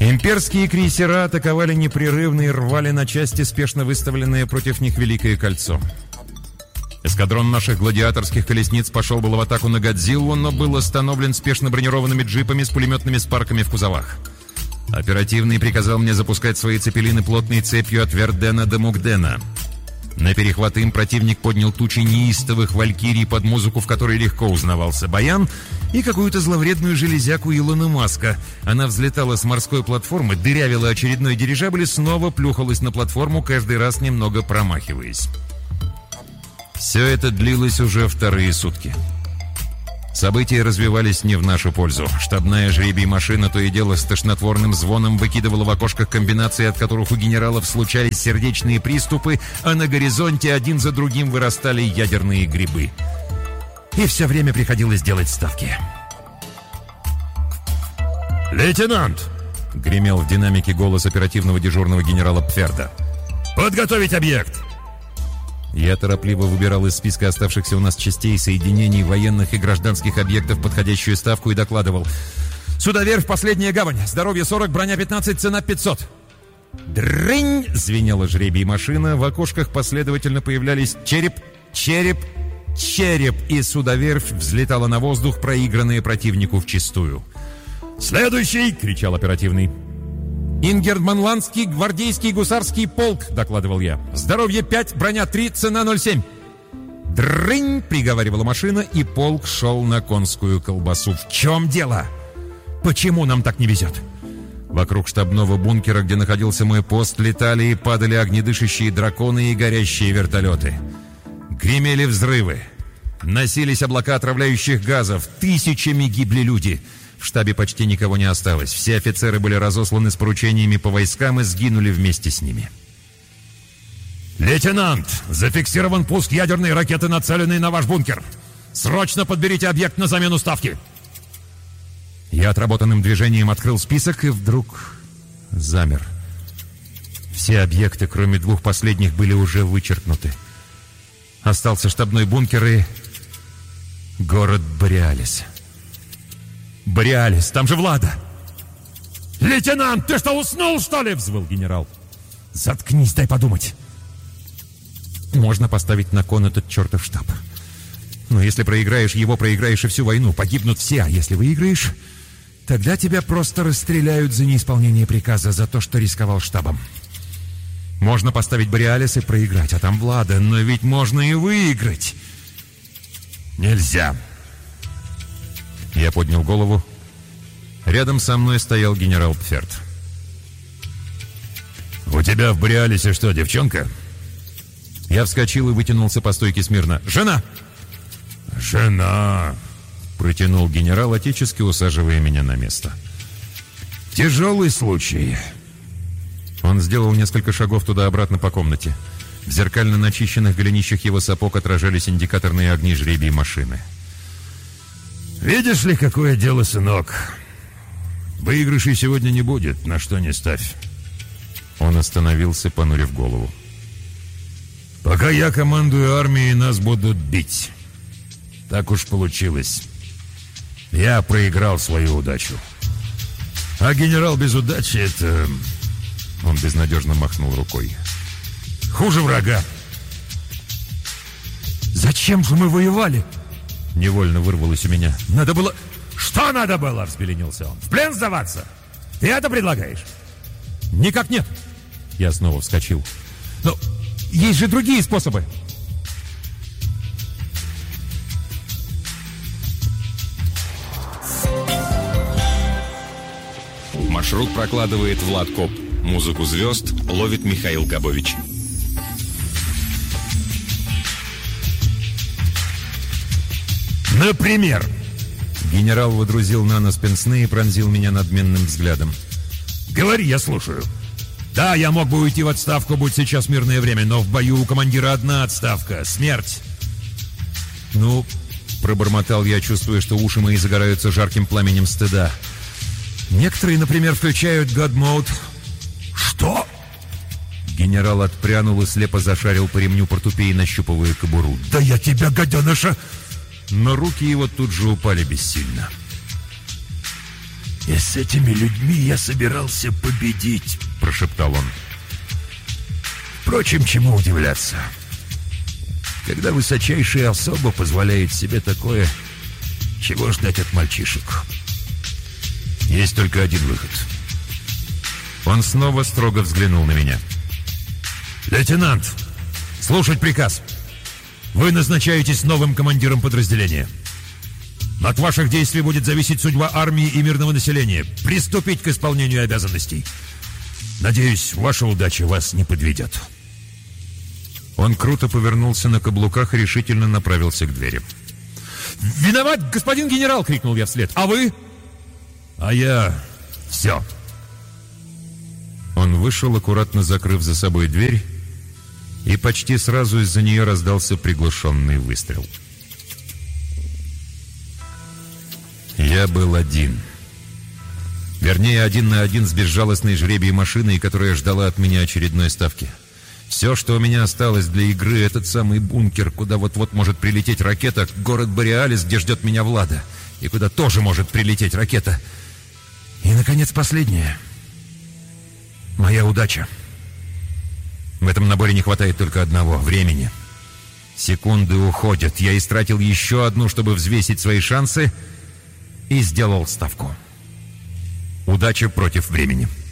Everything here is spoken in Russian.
Имперские крейсера атаковали непрерывно и рвали на части спешно выставленное против них Великое Кольцо. Эскадрон наших гладиаторских колесниц пошел было в атаку на Годзиллу, но был остановлен спешно бронированными джипами с пулеметными спарками в кузовах. Оперативный приказал мне запускать свои цепелины плотной цепью от Вердена до Мукдена. На перехват им противник поднял тучи неистовых валькирий под музыку, в которой легко узнавался баян, и какую-то зловредную железяку Илона Маска. Она взлетала с морской платформы, дырявила очередной дирижабль и снова плюхалась на платформу, каждый раз немного промахиваясь. Все это длилось уже вторые сутки. События развивались не в нашу пользу. Штабная жребий-машина то и дело с тошнотворным звоном выкидывала в окошках комбинации, от которых у генералов случались сердечные приступы, а на горизонте один за другим вырастали ядерные грибы. И все время приходилось делать ставки. «Лейтенант!» — гремел в динамике голос оперативного дежурного генерала Пферда. «Подготовить объект!» Я торопливо выбирал из списка оставшихся у нас частей соединений военных и гражданских объектов подходящую ставку и докладывал. «Судоверфь, последняя гавань. Здоровье 40, броня 15, цена 500». «Дрынь!» — звенела жребий-машина. В окошках последовательно появлялись череп, череп, череп, и судоверфь взлетала на воздух, проигранная противнику вчистую. «Следующий!» — кричал оперативный. «Ингерманландский гвардейский гусарский полк», — докладывал я. «Здоровье 5, броня 3, цена 0,7». «Дрынь!» — приговаривала машина, и полк шел на конскую колбасу. «В чем дело? Почему нам так не везет?» Вокруг штабного бункера, где находился мой пост, летали и падали огнедышащие драконы и горящие вертолеты. Гремели взрывы. Носились облака отравляющих газов. Тысячами гибли люди. В штабе почти никого не осталось. Все офицеры были разосланы с поручениями по войскам и сгинули вместе с ними. «Лейтенант, зафиксирован пуск ядерной ракеты, нацеленной на ваш бункер. Срочно подберите объект на замену ставки». Я отработанным движением открыл список и вдруг замер. Все объекты, кроме 2 последних, были уже вычеркнуты. Остался штабной бункер и город Бореалис. «Бореалис, там же Влада!» «Лейтенант, ты что, уснул, что ли?» — взвыл генерал. «Заткнись, дай подумать. Можно поставить на кон этот чертов штаб. Но если проиграешь его, проиграешь и всю войну. Погибнут все, а если выиграешь, тогда тебя просто расстреляют за неисполнение приказа, за то, что рисковал штабом. Можно поставить Бореалис и проиграть, а там Влада, но ведь можно и выиграть». «Нельзя». Я поднял голову. Рядом со мной стоял генерал Пферд. «У тебя в Бореалисе что, девчонка?» Я вскочил и вытянулся по стойке смирно. «Жена!» «Жена!» — протянул генерал, отечески усаживая меня на место. «Тяжелый случай». Он сделал несколько шагов туда-обратно по комнате. В зеркально начищенных голенищах его сапог отражались индикаторные огни жребий машины. «Видишь ли, какое дело, сынок? Выигрышей сегодня не будет, на что не ставь». Он остановился, понурив голову. «Пока я командую армией, нас будут бить. Так уж получилось. Я проиграл свою удачу. А генерал без удачи — это...» Он безнадежно махнул рукой. «Хуже врага». «Зачем же мы воевали?» Невольно вырвалось у меня. «Надо было...» «Что надо было?» — взбеленился он. «В плен сдаваться? Ты это предлагаешь?» «Никак нет». Я снова вскочил. «Но есть же другие способы». Маршрут прокладывает Влад Коп. Музыку звезд ловит Михаил Габович. «Например?» Генерал водрузил на нос пенсне и пронзил меня надменным взглядом. «Говори, я слушаю. Да, я мог бы уйти в отставку, будь сейчас мирное время, но в бою у командира одна отставка — смерть». «Ну...» — пробормотал я, чувствуя, что уши мои загораются жарким пламенем стыда. «Некоторые, например, включают God Mode». «Что?» Генерал отпрянул и слепо зашарил по ремню портупеи, нащупывая кобуру. «Да я тебя, гаденыша!» Но руки его тут же упали бессильно. «И с этими людьми я собирался победить», — прошептал он. «Впрочем, чему удивляться? Когда высочайшая особа позволяет себе такое, чего ждать от мальчишек? Есть только один выход». Он снова строго взглянул на меня. «Лейтенант, слушать приказ. Вы назначаетесь новым командиром подразделения. От ваших действий будет зависеть судьба армии и мирного населения. Приступить к исполнению обязанностей. Надеюсь, ваша удача вас не подведет». Он круто повернулся на каблуках и решительно направился к двери. «Виноват, господин генерал!» — крикнул я вслед. «А вы?» «А я... все». Он вышел, аккуратно закрыв за собой дверь, и почти сразу из-за нее раздался приглушенный выстрел. Я был один. Вернее, 1 на 1 с безжалостной жребией машиной, которая ждала от меня очередной ставки. Все, что у меня осталось для игры, этот самый бункер, куда вот-вот может прилететь ракета, город Бореалис, где ждет меня Влада, и куда тоже может прилететь ракета. И, наконец, последнее. Моя удача. В этом наборе не хватает только одного — времени. Секунды уходят. Я истратил еще одну, чтобы взвесить свои шансы, и сделал ставку. Удача против времени.